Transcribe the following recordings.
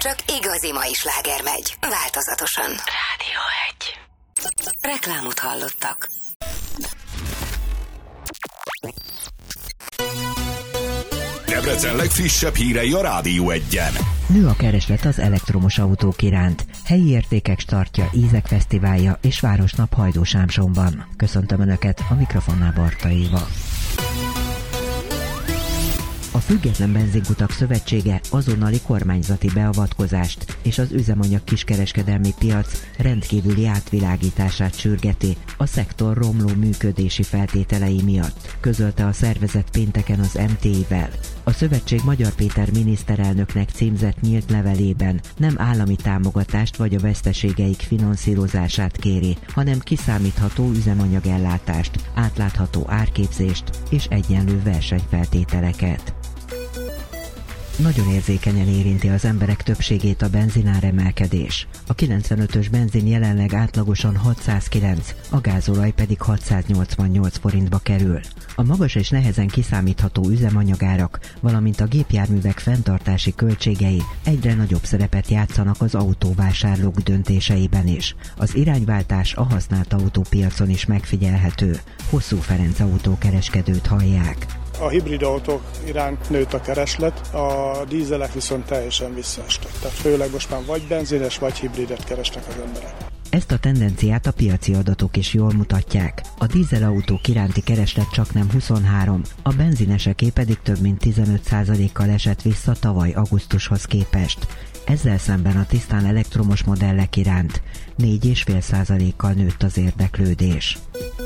csak igazi mai sláger megy. Változatosan. Rádió 1. Reklámot hallottak. Debrecen legfrissebb hírei a Rádió 1-en. Nő a kereslet az elektromos autók iránt. Helyi értékek startja, ízek fesztiválja és városnap Hajdúsámsonban. Köszöntöm Önöket, a mikrofonnál Barta Éva. A Független Benzinkutak Szövetsége azonnali kormányzati beavatkozást és az üzemanyag kiskereskedelmi piac rendkívüli átvilágítását sürgeti a szektor romló működési feltételei miatt, közölte a szervezet pénteken az MTI-vel. A szövetség Magyar Péter miniszterelnöknek címzett nyílt levelében nem állami támogatást vagy a veszteségeik finanszírozását kéri, hanem kiszámítható üzemanyagellátást, átlátható árképzést és egyenlő versenyfeltételeket. Nagyon érzékenyen érinti az emberek többségét a benzinár emelkedés. A 95-ös benzin jelenleg átlagosan 609, a gázolaj pedig 688 forintba kerül. A magas és nehezen kiszámítható üzemanyagárak, valamint a gépjárművek fenntartási költségei egyre nagyobb szerepet játszanak az autóvásárlók döntéseiben is. Az irányváltás a használt autópiacon is megfigyelhető. Hosszú Ferenc autókereskedőt hallják. A hibrid autók iránt nőtt a kereslet, a dízelek viszont teljesen visszaestek. Tehát főleg most már vagy benzines, vagy hibridet keresnek az emberek. Ezt a tendenciát a piaci adatok is jól mutatják. A dízelautók iránti kereslet csaknem 23, a benzineseké pedig több mint 15%-kal esett vissza tavaly augusztushoz képest. Ezzel szemben a tisztán elektromos modellek iránt 4,5%-kal nőtt az érdeklődés.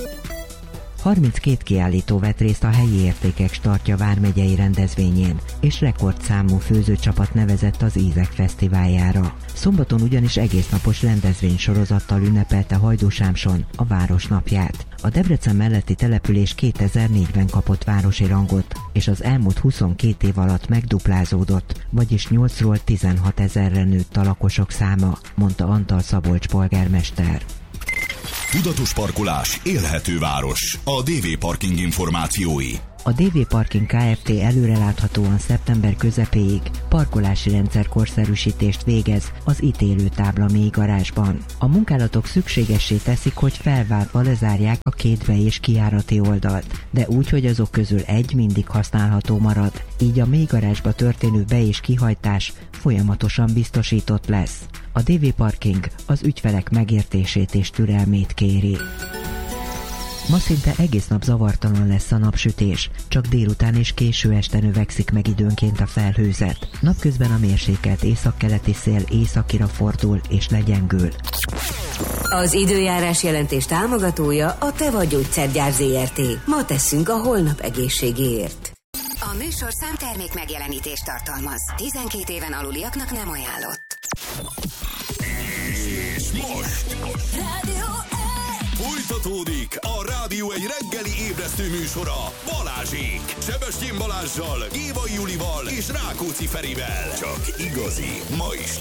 32 kiállító vett részt a helyi értékek startja vármegyei rendezvényén, és rekordszámú főzőcsapat nevezett az ízek fesztiváljára. Szombaton ugyanis egésznapos rendezvénysorozattal ünnepelte Hajdúsámson a városnapját. A Debrecen melletti település 2004-ben kapott városi rangot, és az elmúlt 22 év alatt megduplázódott, vagyis 8-ról 16 000-re nőtt a lakosok száma, mondta Antal Szabolcs polgármester. Tudatos parkolás, élhető város. A DV Parking információi. A DV Parking Kft. Előreláthatóan szeptember közepéig parkolási rendszer korszerűsítést végez az itt élő tábla mély garázsban. A munkálatok szükségessé teszik, hogy felváltva lezárják a két be- és kijárati oldalt, de úgy, hogy azok közül egy mindig használható marad. Így a mély garázsba történő be- és kihajtás folyamatosan biztosított lesz. A DV Parking az ügyfelek megértését és türelmét kéri. Ma szinte egész nap zavartalan lesz a napsütés, csak délután és késő este növekszik meg időnként a felhőzet. Napközben a mérsékelt északkeleti szél északira fordul és legyengül. Az időjárás jelentés támogatója a Teva Gyógyszergyár Zrt. Ma tesszünk a holnap egészségéért. A műsor számtermék megjelenítést tartalmaz. 12 éven aluliaknak nem ajánlott. És most folytatódik a Rádió egy reggeli ébresztő műsora Balázsék. Sebestyén Balázssal, Gévai Julival és Rákóczi Ferivel. Csak igazi, ma is